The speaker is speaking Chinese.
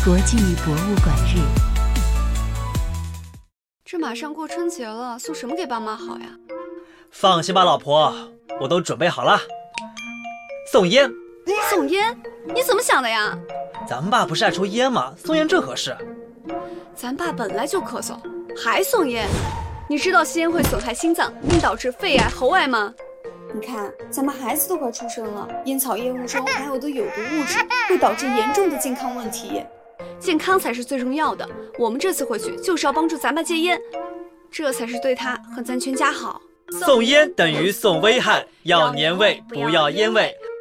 国际博物馆日。 这马上过春节了，送什么给爸妈好呀？ 放心吧，老婆，我都准备好了。送烟。 送烟？你怎么想的呀？ 咱们爸不是爱抽烟吗？送烟正合适。 咱爸本来就咳嗽，还送烟？你知道吸烟会损害心脏，并导致肺癌、喉癌吗？ 你看，咱们孩子都快出生了，烟草业物中含有的有毒物质会导致严重的健康问题。 健康才是最重要的。我们这次回去就是要帮助咱爸戒烟，这才是对他和咱全家好。 送烟等于送危害，要年味不要烟味。